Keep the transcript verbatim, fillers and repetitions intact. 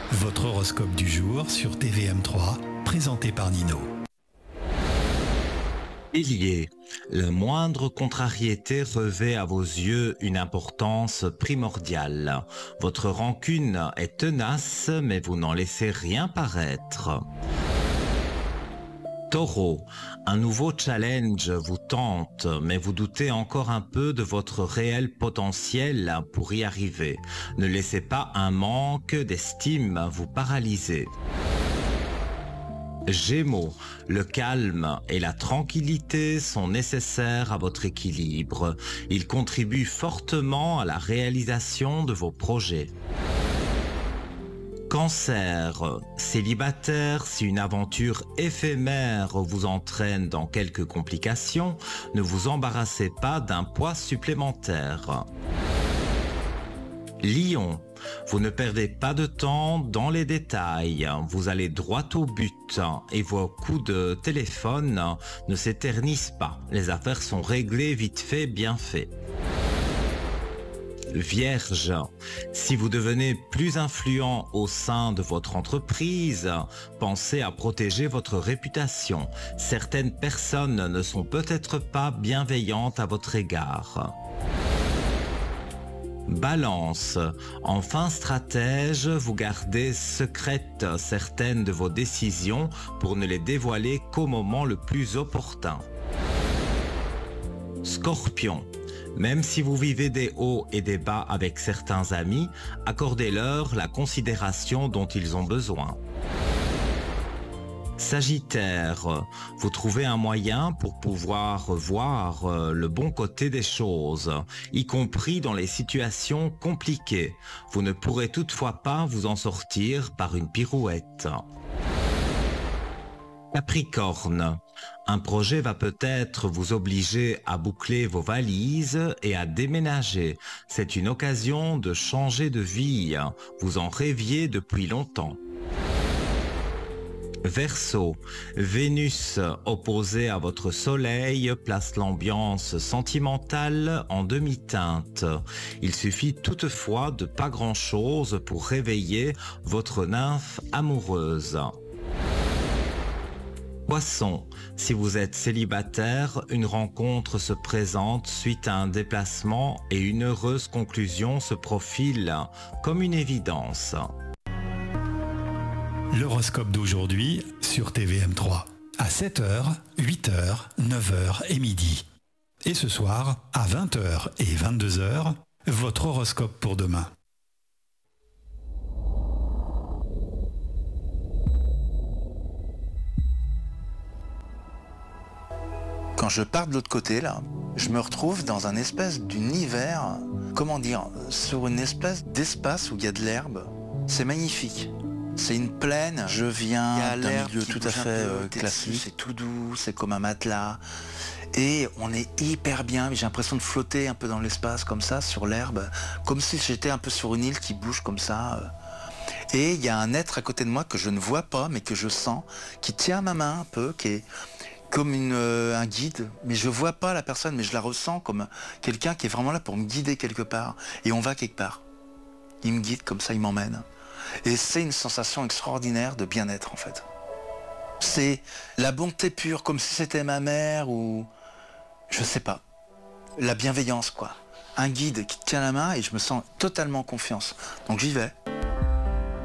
Votre horoscope du jour sur T V M trois, présenté par Nino. Bélier, la moindre contrariété revêt à vos yeux une importance primordiale. Votre rancune est tenace, mais vous n'en laissez rien paraître. Taureau, un nouveau challenge vous tente, mais vous doutez encore un peu de votre réel potentiel pour y arriver. Ne laissez pas un manque d'estime vous paralyser. Gémeaux, le calme et la tranquillité sont nécessaires à votre équilibre. Ils contribuent fortement à la réalisation de vos projets. Cancer, célibataire, si une aventure éphémère vous entraîne dans quelques complications, ne vous embarrassez pas d'un poids supplémentaire. Lion, vous ne perdez pas de temps dans les détails, vous allez droit au but et vos coups de téléphone ne s'éternisent pas. Les affaires sont réglées vite fait, bien fait. Vierge, si vous devenez plus influent au sein de votre entreprise, pensez à protéger votre réputation. Certaines personnes ne sont peut-être pas bienveillantes à votre égard. Balance, enfin stratège, vous gardez secrètes certaines de vos décisions pour ne les dévoiler qu'au moment le plus opportun. Scorpion, même si vous vivez des hauts et des bas avec certains amis, accordez-leur la considération dont ils ont besoin. Sagittaire, vous trouvez un moyen pour pouvoir voir le bon côté des choses, y compris dans les situations compliquées. Vous ne pourrez toutefois pas vous en sortir par une pirouette. Capricorne, un projet va peut-être vous obliger à boucler vos valises et à déménager. C'est une occasion de changer de vie. Vous en rêviez depuis longtemps. Verseau, Vénus opposée à votre soleil place l'ambiance sentimentale en demi-teinte. Il suffit toutefois de pas grand-chose pour réveiller votre nymphe amoureuse. Poisson, si vous êtes célibataire, une rencontre se présente suite à un déplacement et une heureuse conclusion se profile comme une évidence. L'horoscope d'aujourd'hui sur T V M trois, à sept heures, huit heures, neuf heures et midi. Et ce soir, à vingt heures et vingt-deux heures, votre horoscope pour demain. Quand je pars de l'autre côté, là, je me retrouve dans un espèce d'univers, comment dire, sur une espèce d'espace où il y a de l'herbe. C'est magnifique. C'est une plaine, je viens d'un milieu tout à fait euh, classique, c'est tout doux, c'est comme un matelas. Et on est hyper bien, j'ai l'impression de flotter un peu dans l'espace comme ça, sur l'herbe, comme si j'étais un peu sur une île qui bouge comme ça. Et il y a un être à côté de moi que je ne vois pas, mais que je sens, qui tient ma main un peu, qui est comme une, euh, un guide, mais je vois pas la personne, mais je la ressens comme quelqu'un qui est vraiment là pour me guider quelque part. Et on va quelque part. Il me guide comme ça, il m'emmène. Et c'est une sensation extraordinaire de bien-être en fait. C'est la bonté pure, comme si c'était ma mère ou... je sais pas. La bienveillance quoi. Un guide qui te tient la main et je me sens totalement en confiance. Donc j'y vais.